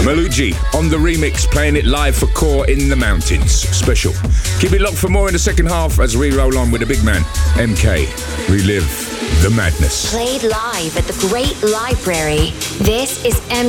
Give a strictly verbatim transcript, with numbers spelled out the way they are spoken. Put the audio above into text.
Malucci on the remix, playing it live for Core in the Mountains. Special. Keep it locked for more in the second half as we roll on with the big man, M K. Relive the madness. Played live at the Great Library. This is M